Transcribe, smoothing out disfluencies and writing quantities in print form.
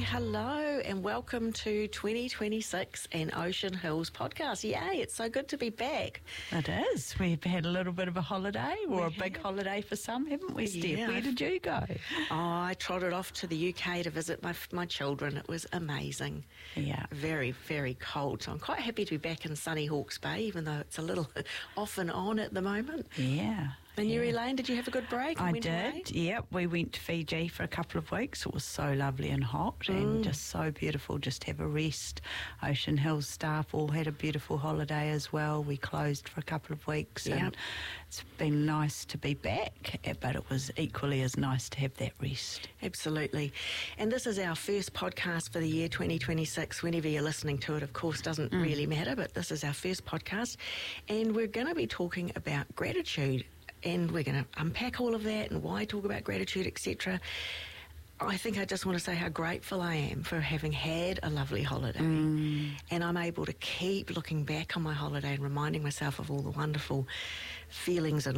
hello, and welcome to 2026 and Ocean Hills podcast. Yay, it's so good to be back. It is. We've had a little bit of a holiday, or a big holiday for some, haven't we, Steph? Yeah. Where did you go? Oh, I trotted off to the UK to visit my children. It was amazing. Yeah. Very, very cold. So I'm quite happy to be back in sunny Hawke's Bay, even though it's a little off and on at the moment. Yeah. And you, Elaine, did you have a good break? I did, yep. We went to Fiji for a couple of weeks. It was so lovely and hot and just so beautiful. Just have a rest. Ocean Hills staff all had a beautiful holiday as well. We closed for a couple of weeks and it's been nice to be back, but it was equally as nice to have that rest. Absolutely. And this is our first podcast for the year 2026. Whenever you're listening to it, of course, doesn't really matter, but this is our first podcast. And we're going to be talking about gratitude. And we're going to unpack all of that and why talk about gratitude, etc. I think I just want to say how grateful I am for having had a lovely holiday. And I'm able to keep looking back on my holiday and reminding myself of all the wonderful feelings and